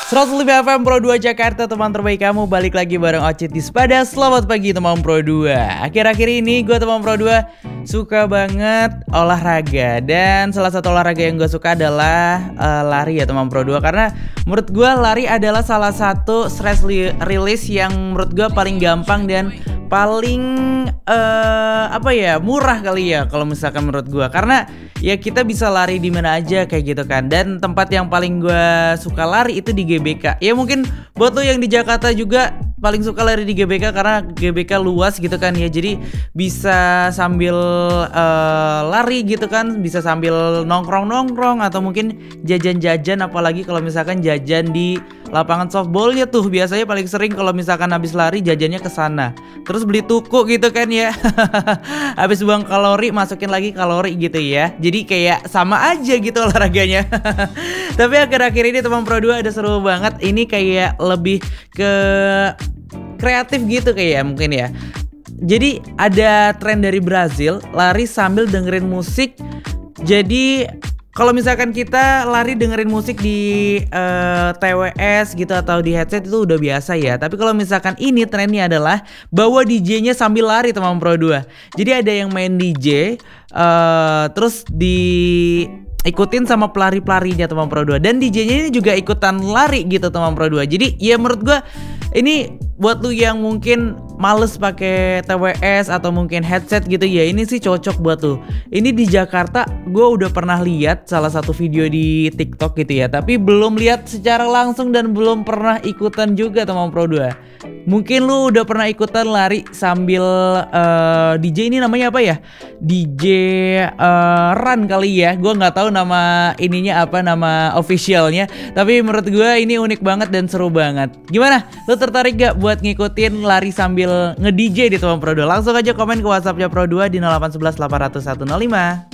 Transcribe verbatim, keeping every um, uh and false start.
seratus lima F M Pro dua Jakarta, teman terbaik kamu. Balik lagi bareng Ocit di Spada. Selamat pagi teman Pro dua. Akhir-akhir ini gue teman Pro dua suka banget olahraga. Dan salah satu olahraga yang gue suka adalah uh, lari ya teman Pro dua. Karena menurut gue lari adalah salah satu stress release yang menurut gue paling gampang dan paling uh, apa ya murah kali ya kalau misalkan menurut gue. Karena ya kita bisa lari di mana aja kayak gitu kan. Dan tempat yang paling gue suka lari itu di G B K. Ya mungkin buat lo yang di Jakarta juga paling suka lari di G B K karena G B K luas gitu kan ya. Jadi bisa sambil uh, lari gitu kan, bisa sambil nongkrong-nongkrong atau mungkin jajan-jajan, apalagi kalau misalkan jajan di lapangan softballnya tuh biasanya paling sering kalau misalkan habis lari jajannya ke sana. Terus beli tuku gitu kan ya. Habis buang kalori masukin lagi kalori gitu ya. Jadi kayak sama aja gitu olahraganya. Tapi akhir-akhir ini teman Pro dua ada seru banget. Ini kayak lebih ke kreatif gitu kayak mungkin ya. Jadi ada tren dari Brazil, lari sambil dengerin musik. Jadi kalau misalkan kita lari dengerin musik di uh, T W S gitu atau di headset itu udah biasa ya. Tapi kalau misalkan ini trennya adalah bawa D J-nya sambil lari teman Pro dua. Jadi ada yang main D J uh, terus diikutin sama pelari-pelarinya teman Pro dua. Dan D J-nya ini juga ikutan lari gitu teman Pro dua. Jadi ya menurut gua ini buat lu yang mungkin males pakai T W S atau mungkin headset gitu ya, ini sih cocok buat lu. Ini di Jakarta gue udah pernah lihat salah satu video di TikTok gitu ya, tapi belum lihat secara langsung dan belum pernah ikutan juga teman Pro dua. Mungkin lu udah pernah ikutan lari sambil uh, D J, ini namanya apa ya? D J uh, Run kali ya. Gue nggak tahu nama ininya apa, nama officialnya. Tapi menurut gue ini unik banget dan seru banget. Gimana? Lu tertarik gak buat ngikutin lari sambil nge-D J di teman Pro dua? Langsung aja komen ke WhatsAppnya Pro dua di nol delapan satu satu delapan nol satu nol lima.